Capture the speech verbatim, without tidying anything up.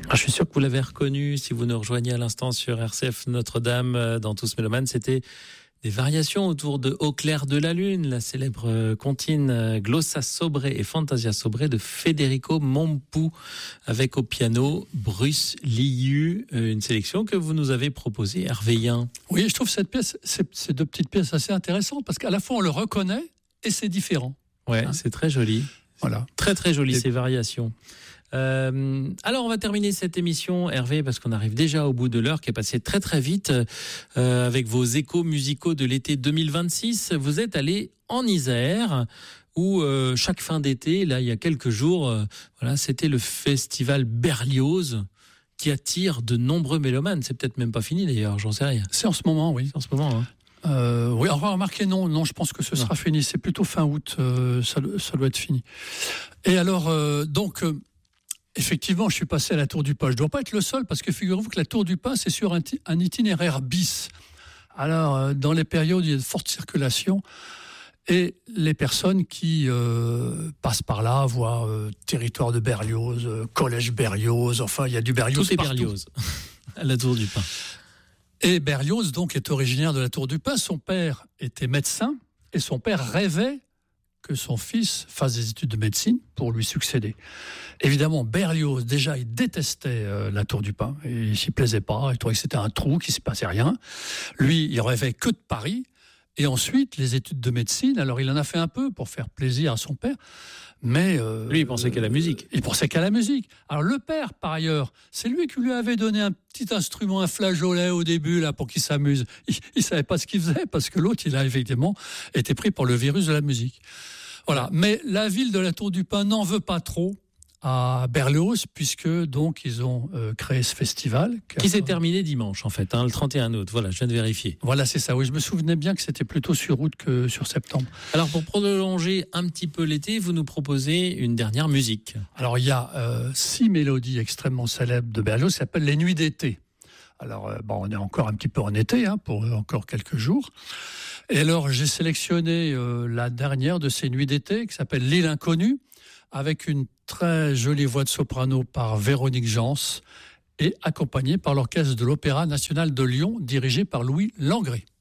Ah, je suis sûr que vous l'avez reconnu si vous nous rejoignez à l'instant sur R C F Notre-Dame dans Tous Mélomanes. C'était des variations autour de Au clair de la lune, la célèbre comptine Glossa sobre et Fantasia sobre de Federico Mompou, avec au piano Bruce Liu, une sélection que vous nous avez proposée, Hervé Yen. Oui, je trouve cette pièce, ces deux petites pièces assez intéressantes parce qu'à la fois on le reconnaît et c'est différent. Ouais, hein, c'est très joli. Voilà. Très très joli et... ces variations. Euh, alors on va terminer cette émission, Hervé, parce qu'on arrive déjà au bout de l'heure qui est passée très très vite, euh, avec vos échos musicaux de l'été deux mille vingt-six. Vous êtes allé en Isère, où euh, chaque fin d'été, là il y a quelques jours, euh, voilà, c'était le festival Berlioz qui attire de nombreux mélomanes. C'est peut-être même pas fini d'ailleurs, j'en sais rien. C'est en ce moment, oui. C'est en ce moment, hein. Euh, oui, alors remarquez, non, non, je pense que ce non. sera fini. C'est plutôt fin août, euh, ça, ça doit être fini. Et alors, euh, donc. Euh, Effectivement, je suis passé à la Tour du Pin. Je ne dois pas être le seul parce que figurez-vous que la Tour du Pin, c'est sur un, t- un itinéraire bis. Alors, euh, dans les périodes où il y a de forte circulation, et les personnes qui euh, passent par là voient euh, territoire de Berlioz, euh, collège Berlioz, enfin, il y a du Berlioz Tout est partout. Berlioz à la Tour du Pin. Et Berlioz, donc, est originaire de la Tour du Pin. Son père était médecin et son père rêvait que son fils fasse des études de médecine pour lui succéder. Évidemment, Berlioz, déjà, il détestait euh, la Tour du Pin. Et il s'y plaisait pas. Il trouvait que c'était un trou, qu'il ne s'y passait rien. Lui, il rêvait que de Paris. Et ensuite, les études de médecine. Alors, il en a fait un peu pour faire plaisir à son père. Mais euh, lui, il pensait qu'à la musique. Il pensait qu'à la musique. Alors, le père, par ailleurs, c'est lui qui lui avait donné un petit instrument, un flageolet au début, là, pour qu'il s'amuse. Il, il savait pas ce qu'il faisait, parce que l'autre, il a effectivement été pris par le virus de la musique. Voilà. Mais la ville de la Tour du Pin n'en veut pas trop à Berlioz, puisque donc ils ont euh, créé ce festival. Qui a... s'est terminé dimanche, en fait, hein, le trente et un août. Voilà, je viens de vérifier. Voilà, c'est ça. Oui, je me souvenais bien que c'était plutôt sur août que sur septembre. Alors, pour prolonger un petit peu l'été, vous nous proposez une dernière musique. Alors, il y a euh, six mélodies extrêmement célèbres de Berlioz qui s'appellent Les Nuits d'été. Alors, euh, bon, on est encore un petit peu en été, hein, pour encore quelques jours. Et alors, j'ai sélectionné euh, la dernière de ces nuits d'été, qui s'appelle L'île inconnue, avec une très jolie voix de soprano par Véronique Jans, et accompagnée par l'orchestre de l'Opéra national de Lyon, dirigé par Louis Langrée.